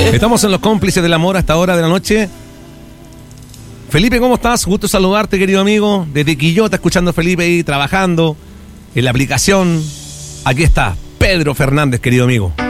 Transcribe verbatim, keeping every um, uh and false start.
Estamos en los cómplices del amor a esta hora de la noche. Felipe, ¿cómo estás? Gusto saludarte, querido amigo. Desde Quillota, escuchando a Felipe ahí, trabajando en la aplicación. Aquí está Pedro Fernández, querido amigo.